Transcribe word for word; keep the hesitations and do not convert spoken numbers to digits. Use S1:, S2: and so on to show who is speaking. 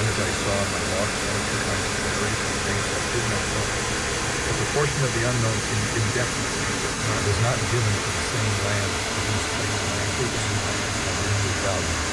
S1: young as I saw in my walks, I took my exploration of things I did not know. But the portion of the unknown seemed indefinite. It was not given to the same land to produce trading land, and land, and value.